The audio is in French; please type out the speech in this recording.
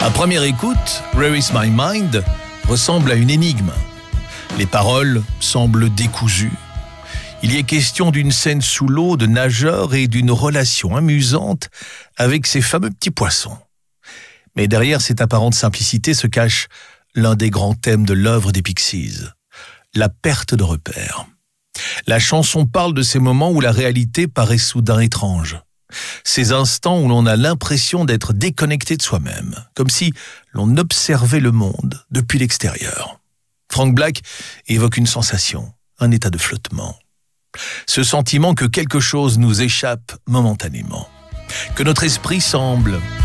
À première écoute, Where is my mind ressemble à une énigme. Les paroles semblent décousues. Il y est question d'une scène sous l'eau de nageurs et d'une relation amusante avec ces fameux petits poissons. Mais derrière cette apparente simplicité se cache l'un des grands thèmes de l'œuvre des Pixies, la perte de repères. La chanson parle de ces moments où la réalité paraît soudain étrange. Ces instants où l'on a l'impression d'être déconnecté de soi-même, comme si l'on observait le monde depuis l'extérieur. Frank Black évoque une sensation, un état de flottement. Ce sentiment que quelque chose nous échappe momentanément, que notre esprit semble